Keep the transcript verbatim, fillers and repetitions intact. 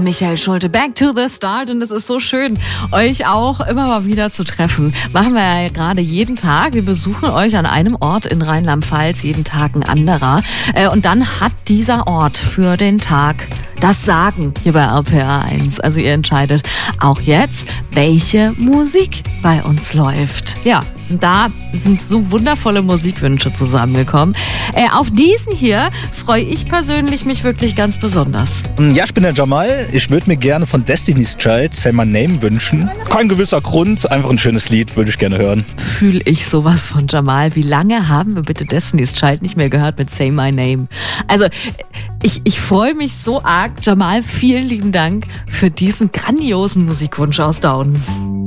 Michael Schulte, Back to the Start. Und es ist so schön, euch auch immer mal wieder zu treffen. Machen wir ja gerade jeden Tag. Wir besuchen euch an einem Ort in Rheinland-Pfalz, jeden Tag ein anderer. Und dann hat dieser Ort für den Tag das Sagen hier bei R P R eins. Also ihr entscheidet auch jetzt, welche Musik bei uns läuft. Ja, da sind so wundervolle Musikwünsche zusammengekommen. Äh, auf diesen hier freue ich persönlich mich wirklich ganz besonders. Ja, ich bin der Jamal. Ich würde mir gerne von Destiny's Child Say My Name wünschen. Kein gewisser Grund, einfach ein schönes Lied, würde ich gerne hören. Fühle ich sowas von Jamal. Wie lange haben wir bitte Destiny's Child nicht mehr gehört mit Say My Name? Also ich, ich freue mich so arg. Jamal, vielen lieben Dank für diesen grandiosen Musikwunsch aus Daunen.